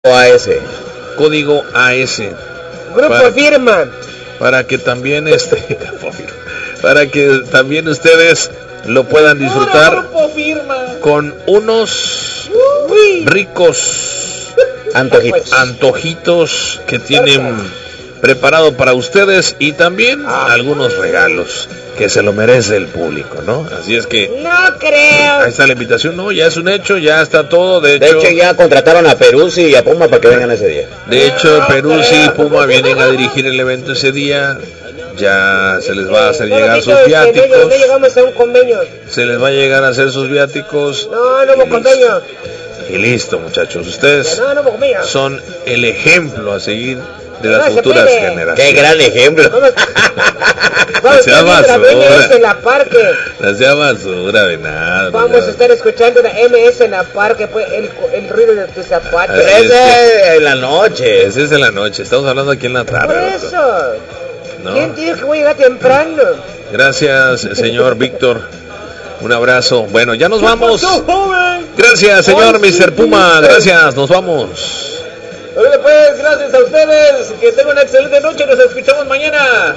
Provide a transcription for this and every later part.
AS. Código AS. Grupo Firma. Para que también para que también ustedes lo puedan disfrutar Grupo Firma. con unos ricos antojitos que tienen preparado para ustedes y también algunos regalos que se lo merece el público, ¿no? Así es que no creo. Ahí está la invitación, no, ya es un hecho, ya está todo, de hecho ya contrataron a Peruzzi y a Puma para que vengan ese día. De hecho, Peruzzi y Puma vienen a dirigir el evento ese día. Ya se les va a hacer llegar sus viáticos. No llegamos a un convenio. Se les va a llegar a hacer sus viáticos. No hubo convenio. Y listo, muchachos. Ustedes son el ejemplo a seguir de las futuras generaciones. ¡Qué gran ejemplo! Vamos a estar la MS en la Parque. No sea basura de nada. Vamos a estar escuchando la MS en la Parque, pues, el ruido de tus zapatos. Pero ese es en la noche. Ese es en la noche. Estamos hablando aquí en la tarde. Por eso. ¿No? ¿Quién te dijo que voy a llegar temprano? Gracias, señor Víctor. Un abrazo. Bueno, ya nos vamos. Gracias, señor Mr. Puma. Gracias, nos vamos. Oye, pues, gracias a ustedes. Que tengan una excelente noche. Nos escuchamos mañana.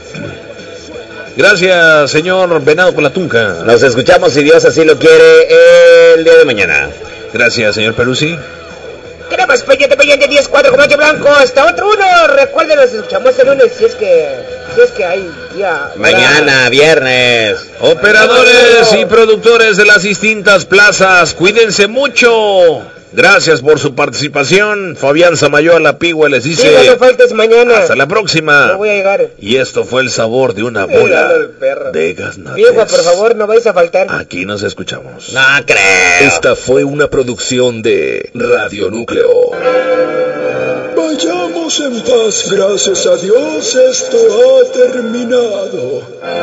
Gracias, señor Venado con la Tunca. Nos escuchamos, si Dios así lo quiere, el día de mañana. Gracias, señor Peruzzi. Queremos pendiente 10-4 con Noche Blanco. Hasta otro uno. Recuerden, nos escuchamos el lunes si es que hay ya. Mañana, viernes. Operadores y productores de las distintas plazas, cuídense mucho. Gracias por su participación. Fabián Samayoa La Pigua les dice: sí, no faltes mañana. Hasta la próxima. No voy a llegar. Y esto fue el sabor de una bola de gaznates. Viejo, por favor, no vais a faltar. Aquí nos escuchamos. No creo. Esta fue una producción de Radio Núcleo. Vayamos en paz, gracias a Dios, esto ha terminado.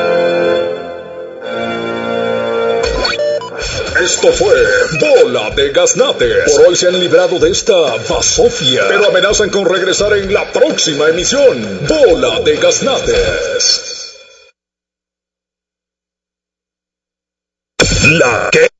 Esto fue Bola de Gaznates. Por hoy se han librado de esta basofia, pero amenazan con regresar en la próxima emisión. Bola de Gaznates. La que